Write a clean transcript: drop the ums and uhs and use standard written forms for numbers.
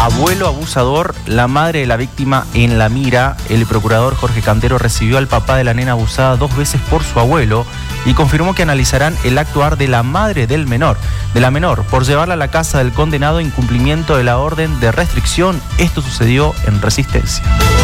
Abuelo abusador, la madre de la víctima en la mira. El procurador Jorge Cantero recibió al papá de la nena abusada 2 veces por su abuelo y confirmó que analizarán el actuar de la madre de la menor, por llevarla a la casa del condenado en cumplimiento de la orden de restricción. Esto sucedió en Resistencia.